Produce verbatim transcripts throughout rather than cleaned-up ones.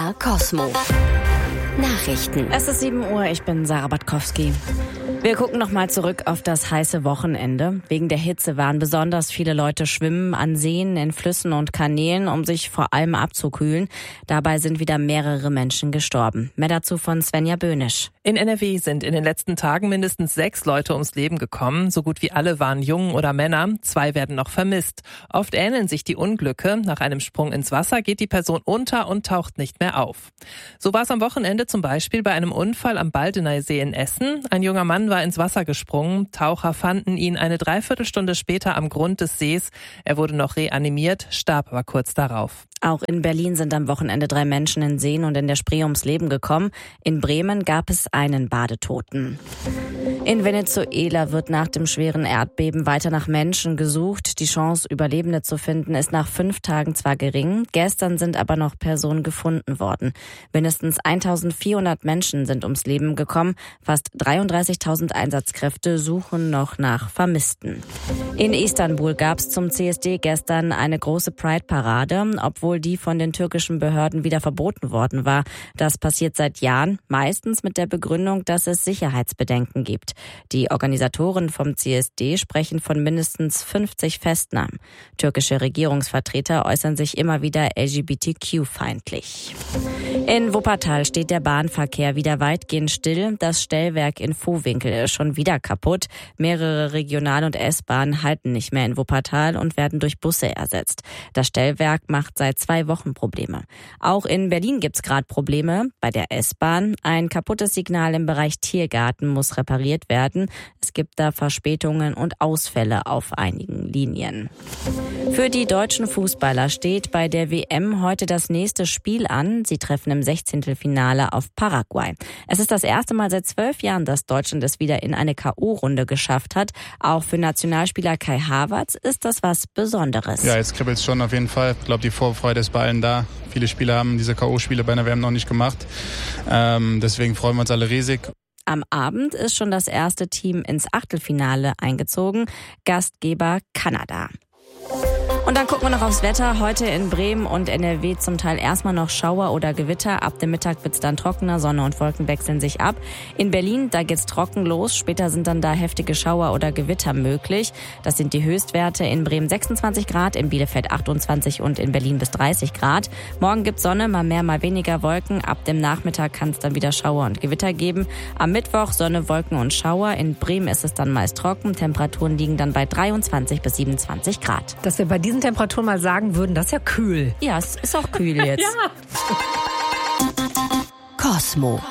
R Cosmo. Nachrichten. Es ist sieben Uhr, ich bin Sarah Batkowski. Wir gucken nochmal zurück auf das heiße Wochenende. Wegen der Hitze waren besonders viele Leute schwimmen an Seen, in Flüssen und Kanälen, um sich vor allem abzukühlen. Dabei sind wieder mehrere Menschen gestorben. Mehr dazu von Svenja Böhnisch. In N R W sind in den letzten Tagen mindestens sechs Leute ums Leben gekommen. So gut wie alle waren Jungen oder Männer. Zwei werden noch vermisst. Oft ähneln sich die Unglücke. Nach einem Sprung ins Wasser geht die Person unter und taucht nicht mehr auf. So war es am Wochenende zum Beispiel bei einem Unfall am Baldeneysee in Essen. Ein junger Mann war ins Wasser gesprungen. Taucher fanden ihn eine Dreiviertelstunde später am Grund des Sees. Er wurde noch reanimiert, starb aber kurz darauf. Auch in Berlin sind am Wochenende drei Menschen in Seen und in der Spree ums Leben gekommen. In Bremen gab es einen Badetoten. In Venezuela wird nach dem schweren Erdbeben weiter nach Menschen gesucht. Die Chance, Überlebende zu finden, ist nach fünf Tagen zwar gering, gestern sind aber noch Personen gefunden worden. Mindestens eintausendvierhundert Menschen sind ums Leben gekommen. Fast dreiunddreißigtausend Einsatzkräfte suchen noch nach Vermissten. In Istanbul gab es zum C S D gestern eine große Pride-Parade, obwohl die von den türkischen Behörden wieder verboten worden war. Das passiert seit Jahren, meistens mit der Begründung, dass es Sicherheitsbedenken gibt. Die Organisatoren vom C S D sprechen von mindestens fünfzig Festnahmen. Türkische Regierungsvertreter äußern sich immer wieder L G B T Q-feindlich. In Wuppertal steht der Bahnverkehr wieder weitgehend still. Das Stellwerk in Vohwinkel ist schon wieder kaputt. Mehrere Regional- und S-Bahnen halten nicht mehr in Wuppertal und werden durch Busse ersetzt. Das Stellwerk macht seit zwei Wochen Probleme. Auch in Berlin gibt's gerade Probleme. Bei der S-Bahn ein kaputtes Signal im Bereich Tiergarten muss repariert werden. Es gibt da Verspätungen und Ausfälle auf einigen Linien. Für die deutschen Fußballer steht bei der W M heute das nächste Spiel an. Sie treffen im Sechzehntelfinale auf Paraguay. Es ist das erste Mal seit zwölf Jahren, dass Deutschland es wieder in eine K O-Runde geschafft hat. Auch für Nationalspieler Kai Havertz ist das was Besonderes. Ja, jetzt kribbelt es schon auf jeden Fall. Ich glaube, die Vorfreude ist bei allen da. Viele Spieler haben diese K O-Spiele bei einer W M noch nicht gemacht. Ähm, deswegen freuen wir uns alle riesig. Am Abend ist schon das erste Team ins Achtelfinale eingezogen. Gastgeber Kanada. Und dann gucken wir noch aufs Wetter. Heute in Bremen und N R W zum Teil erstmal noch Schauer oder Gewitter. Ab dem Mittag wird's dann trockener, Sonne und Wolken wechseln sich ab. In Berlin, da geht's trocken los. Später sind dann da heftige Schauer oder Gewitter möglich. Das sind die Höchstwerte. In Bremen sechsundzwanzig Grad, in Bielefeld achtundzwanzig und in Berlin bis dreißig Grad. Morgen gibt's Sonne, mal mehr, mal weniger Wolken. Ab dem Nachmittag kann es dann wieder Schauer und Gewitter geben. Am Mittwoch Sonne, Wolken und Schauer. In Bremen ist es dann meist trocken. Temperaturen liegen dann bei dreiundzwanzig bis siebenundzwanzig Grad. Dass wir bei diesen Temperaturen mal sagen würden, das ist ja kühl. Ja, es ist auch kühl jetzt. Ja. Cosmo.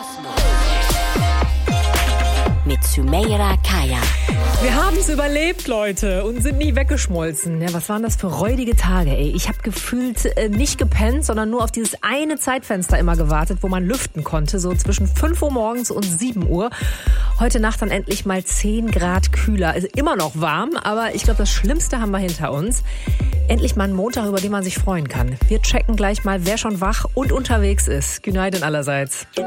Mit Sumeira Kaya. Wir haben es überlebt, Leute, und sind nie weggeschmolzen. Ja, was waren das für räudige Tage, ey. Ich habe gefühlt äh, nicht gepennt, sondern nur auf dieses eine Zeitfenster immer gewartet, wo man lüften konnte, so zwischen fünf Uhr morgens und sieben Uhr. Heute Nacht dann endlich mal zehn Grad kühler. Also immer noch warm, aber ich glaube, das Schlimmste haben wir hinter uns. Endlich mal ein Montag, über den man sich freuen kann. Wir checken gleich mal, wer schon wach und unterwegs ist. Günaydin allerseits.